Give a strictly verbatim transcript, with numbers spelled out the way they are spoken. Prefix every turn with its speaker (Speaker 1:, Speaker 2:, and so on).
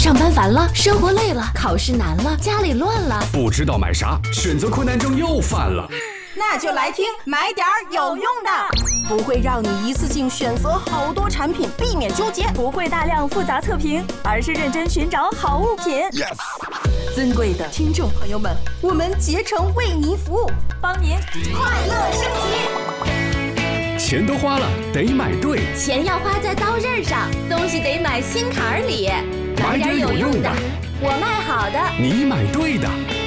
Speaker 1: 上班烦了，生活累了，考试难了，家里乱了，
Speaker 2: 不知道买啥，选择困难症又犯了。
Speaker 3: 那就来听买点有用的，不会让你一次性选择好多产品，避免纠结，
Speaker 4: 不会大量复杂测评，而是认真寻找好物品。
Speaker 2: Yes.
Speaker 3: 尊贵的听众朋友们，我们竭诚为您服务，
Speaker 4: 帮您
Speaker 3: 快乐升级。
Speaker 2: 钱都花了，得买对。
Speaker 1: 钱要花在刀刃上，东西得买心坎里。
Speaker 2: 买点有用的，
Speaker 1: 我卖好的，
Speaker 2: 你买对的。